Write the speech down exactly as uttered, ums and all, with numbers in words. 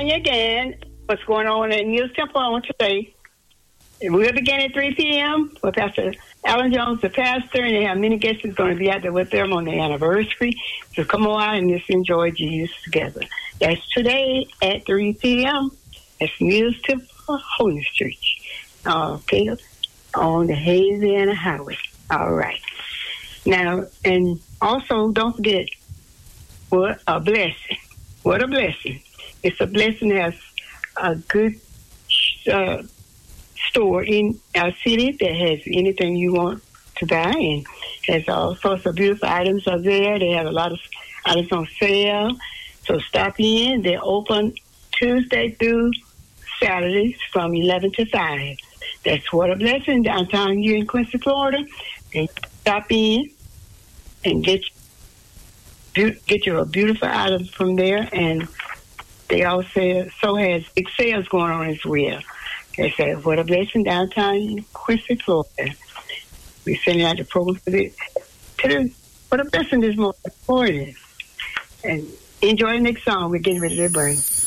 remind you again what's going on at News Temple on today. We'll begin at three p.m. with Pastor Alan Jones, the pastor, and they have many guests who's going to be out there with them on their anniversary. So come on out and just enjoy Jesus together. That's today at three p.m. That's News Temple Holiness Church. Okay, on the Haziana Highway. All right. Now, and also don't forget, what a blessing. What a blessing. It's a blessing to have a good uh, store in our city that has anything you want to buy and has all sorts of beautiful items are there. They have a lot of items on sale. So stop in. They're open Tuesday through Saturdays from eleven to five. That's What a Blessing downtown here in Quincy, Florida. And stop in and get get you a beautiful item from there. And they also so has big sales going on as well. They said, What a Blessing downtown in Quincy, Florida. We're sending out the program for this. To What a Blessing this morning. And enjoy the next song we're getting ready to bring.